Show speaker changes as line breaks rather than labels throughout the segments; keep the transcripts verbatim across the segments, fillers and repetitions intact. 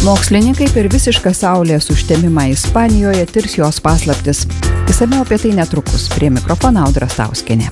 Mokslininkai per visišką saulės užtemimą Ispanijoje tirs jos paslaptis. Išsamiau apie tai netrukus. Prie mikrofono Audra Stauskienė.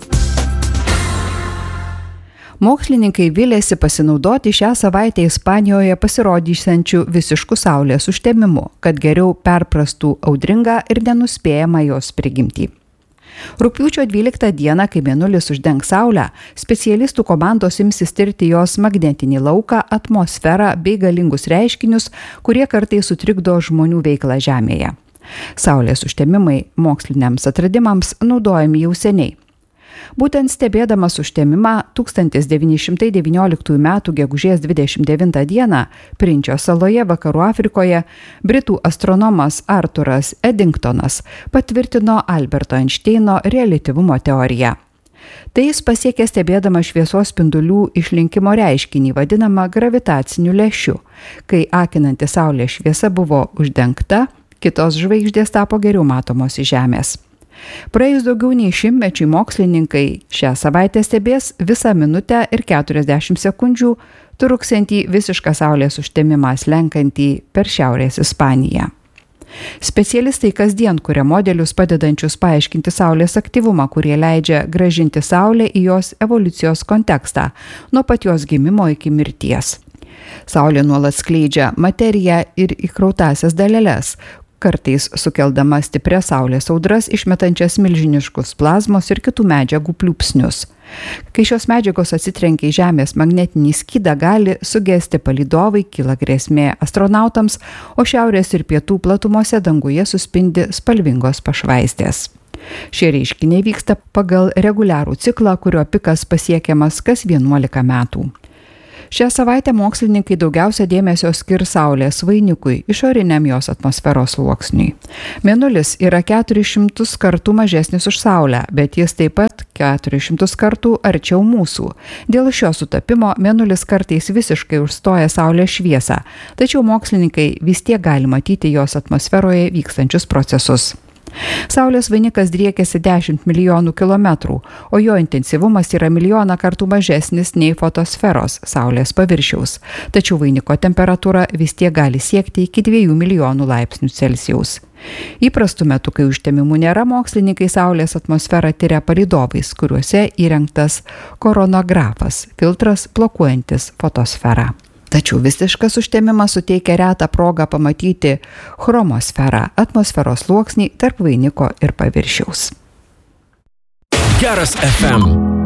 Mokslininkai vilėsi pasinaudoti šią savaitę Ispanijoje pasirodysiančių visiškų saulės užtemimu, kad geriau perprastų audringą ir nenuspėjamą jos prigimtį. Rugpjūčio dvyliktą dieną, kai mėnulis uždengs saulę, specialistų komandos imsis tirti jos magnetinį lauką, atmosferą bei galingus reiškinius, kurie kartais sutrikdo žmonių veiklą Žemėje. Saulės užtemimai moksliniams atradimams naudojami jau seniai. Būtent stebėdamas užtemimą tūkstantis devyni šimtai devynioliktųjų metų gegužės dvidešimt devintą dieną Prinčio saloje Vakarų Afrikoje britų astronomas Arturas Eddingtonas patvirtino Alberto Einšteino reliatyvumo teoriją. Tai jis pasiekė stebėdama šviesos spindulių išlinkimo reiškinį vadinamą gravitaciniu lęšiu. Kai akinanti saulės šviesa buvo uždengta, kitos žvaigždės tapo geriau matomos iš Žemės. Praėjus daugiau nei šimtmečiui mokslininkai šią savaitę stebės visą minutę ir keturiasdešimt sekundžių truksiantį visišką saulės užtemimą slenkantį per Šiaurės Ispaniją. Specialistai kasdien kuria modelius padedančius paaiškinti saulės aktyvumą, kurie leidžia grąžinti saulę į jos evoliucijos kontekstą, nuo pat jos gimimo iki mirties. Saulė nuolat skleidžia materiją ir įkrautąsias daleles, kartais sukeldama stiprias saulės audras, išmetančias milžiniškus plazmos ir kitų medžiagų pliūpsnius. Kai šios medžiagos atsitrenkia į Žemės magnetinį skydą, gali sugesti palydovai, kyla grėsmė astronautams, o šiaurės ir pietų platumose danguje suspindi spalvingos pašvaistės. Šie reiškiniai vyksta pagal reguliarų ciklą, kurio pikas pasiekiamas kas vienuolika metų. Šią savaitę mokslininkai daugiausia dėmesio skirs Saulės vainikui, išoriniam jos atmosferos sluoksniui. Mėnulis yra keturis šimtus kartų mažesnis už Saulę, bet jis taip pat keturis šimtus kartų arčiau mūsų. Dėl šio sutapimo mėnulis kartais visiškai užstoja Saulės šviesą, tačiau mokslininkai vis tiek gali matyti jos atmosferoje vykstančius procesus. Saulės vainikas driekiasi dešimt milijonų kilometrų, o jo intensyvumas yra milijoną kartų mažesnis nei fotosferos Saulės paviršiaus, tačiau vainiko temperatūra vis tiek gali siekti iki dviejų milijonų laipsnių Celsijaus. Įprastu metu, kai užtemimų nėra, mokslininkai Saulės atmosferą tiria palydovais, kuriuose įrengtas koronografas, filtras blokuojantis fotosferą. Tačiau visiškas užtemimas suteikia retą progą pamatyti chromosferą, atmosferos sluoksnį tarp vainiko ir paviršiaus.
Geras F M.